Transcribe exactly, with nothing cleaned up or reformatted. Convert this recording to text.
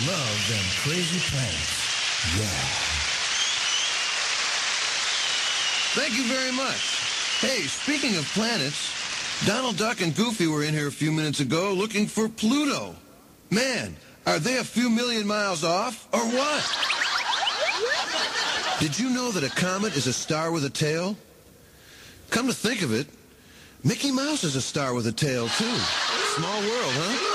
love them crazy planets. Yeah. Thank you very much. Hey, speaking of planets, Donald Duck and Goofy were in here a few minutes ago looking for Pluto. Man, are they a few million miles off, or what? Did you know that a comet is a star with a tail? Come to think of it, Mickey Mouse is a star with a tail, too. Small world, huh?